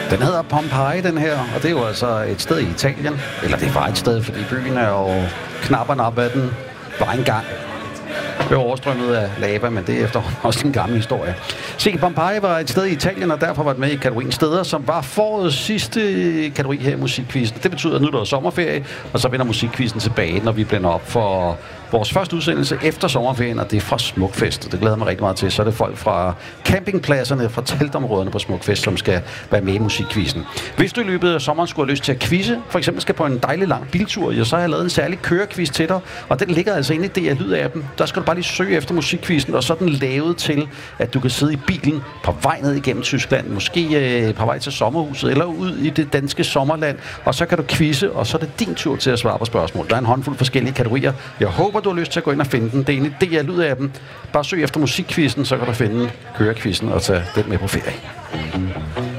Den hedder Pompeii, den her, og det er jo altså et sted i Italien. Eller det var et sted, fordi byen er jo knap og nap af den var engang. Blev overstrømmet af lava, men det er efter også en gammel historie. Se, Pompeii var et sted i Italien, og derfor var det med i kategorien steder, som var forårets sidste kategori her i musikquizzen. Det betyder, at nu er der sommerferie, og så vender musikquizzen tilbage, når vi blænder op for vores første udsendelse efter sommerferien, og det er fra Smukfest. Det glæder mig rigtig meget til. Så er det folk fra campingpladserne, fra teltområderne på Smukfest, som skal være med i musikquizzen. Hvis du i løbet af sommeren skulle have lyst til at quizze, for eksempel skal på en dejlig lang biltur, ja, så har jeg lavet en særlig kørequiz til dig, og den ligger altså inde i DR Lyd-appen. Der skal du bare lige søge efter musikquizzen, og så er den lavet til, at du kan sidde i bilen på vej ned igennem Tyskland, måske på vej til sommerhuset, eller ud i det danske sommerland, og så kan du quizze, og så er det din tur til at svare på spørgsmål. Der er en håndfuld forskellige kategorier. Jeg håber, du har lyst til at gå ind og finde den. Det er inde i DR Lyd-appen. Bare søg efter musikquizzen, så kan du finde kørequizzen og tage den med på ferie.